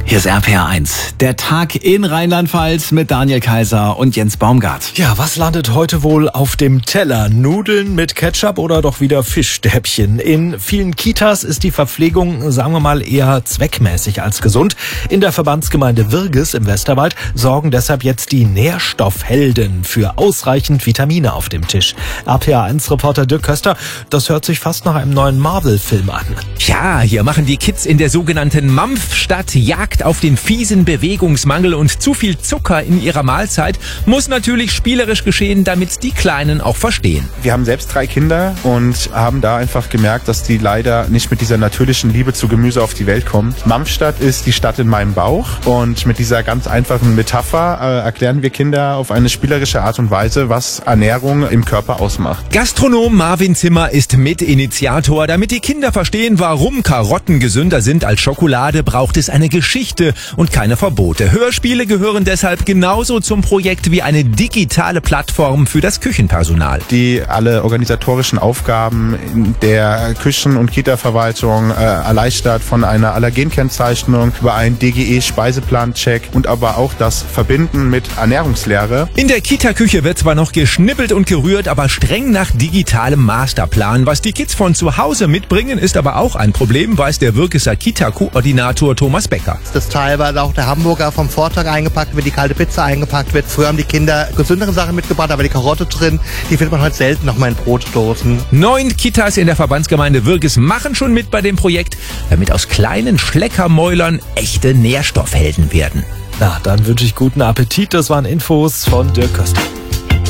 Hier ist RPR1, der Tag in Rheinland-Pfalz mit Daniel Kaiser und Jens Baumgart. Ja, was landet heute wohl auf dem Teller? Nudeln mit Ketchup oder doch wieder Fischstäbchen? In vielen Kitas ist die Verpflegung, sagen wir mal, eher zweckmäßig als gesund. In der Verbandsgemeinde Wirges im Westerwald sorgen deshalb jetzt die Nährstoffhelden für ausreichend Vitamine auf dem Tisch. RPR1-Reporter Dirk Köster, das hört sich fast nach einem neuen Marvel-Film an. Ja, hier machen die Kids in der sogenannten Mampfstadt Jagd auf den fiesen Bewegungsmangel, und zu viel Zucker in ihrer Mahlzeit muss natürlich spielerisch geschehen, damit die Kleinen auch verstehen. Wir haben selbst 3 Kinder und haben da einfach gemerkt, dass die leider nicht mit dieser natürlichen Liebe zu Gemüse auf die Welt kommen. Mampfstadt ist die Stadt in meinem Bauch, und mit dieser ganz einfachen Metapher erklären wir Kinder auf eine spielerische Art und Weise, was Ernährung im Körper ausmacht. Gastronom Marvin Zimmer ist Mitinitiator. Damit die Kinder verstehen, warum Karotten gesünder sind als Schokolade, braucht es eine Geschichte und keine Verbote. Hörspiele gehören deshalb genauso zum Projekt wie eine digitale Plattform für das Küchenpersonal. Die alle organisatorischen Aufgaben in der Küchen- und Kita-Verwaltung erleichtert, von einer Allergenkennzeichnung über einen DGE-Speiseplan-Check und aber auch das Verbinden mit Ernährungslehre. In der Kita-Küche wird zwar noch geschnippelt und gerührt, aber streng nach digitalem Masterplan. Was die Kids von zu Hause mitbringen, ist aber auch ein Problem, weiß der Wirgeser Kita-Koordinator Thomas Becker. Dass teilweise auch der Hamburger vom Vortag eingepackt wird, die kalte Pizza eingepackt wird. Früher haben die Kinder gesündere Sachen mitgebracht, aber die Karotte drin, die findet man heute selten noch mal in Brotdosen. 9 Kitas in der Verbandsgemeinde Wirges machen schon mit bei dem Projekt, damit aus kleinen Schleckermäulern echte Nährstoffhelden werden. Na, dann wünsche ich guten Appetit. Das waren Infos von Dirk Köster.